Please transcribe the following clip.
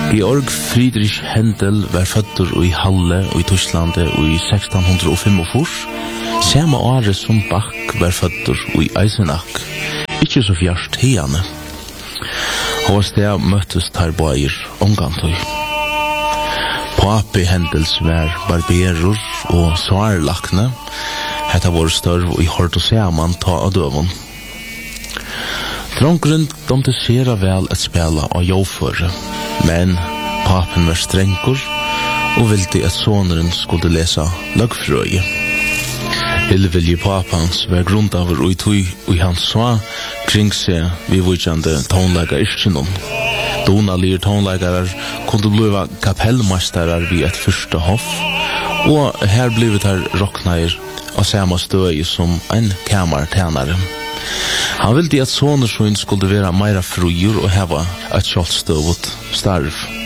Georg Friedrich Händel var fødder i Halle og i Tyskland i 1645, samme året som Bach var fødder i Eisenach, ikke så fjerst hene. Og sted møttes der bøyer omgantøy. Papi Händels var barberer og svarlakne, hetta var størv og i hårdt å se man ta av døven. Drongren domte sera vel at spela av jåføre, men papen var strengur og ville at soneren skulle lesa lagfrøye. Illvilje papans var grundaver og i tøy og han sa kring seg vi vujande tonlaga ischinnom. Donalir tonlagarar kunde bliva kapellmeistarar vid et fyrsta hoff, og her blivit her rocknair av samma støy som en kamartjänare. Han ville at sonersøyn skulle være meira frujur og heva et kjolstøvut starv.